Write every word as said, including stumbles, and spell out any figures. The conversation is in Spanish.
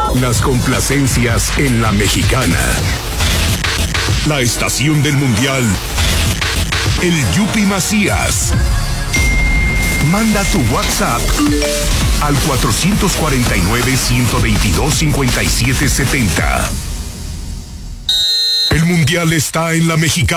Las complacencias en la Mexicana. La estación del Mundial. El Yupi Macías. Manda tu WhatsApp al cuatro cuatro nueve, uno dos dos, cinco siete siete cero. El Mundial está en la Mexicana.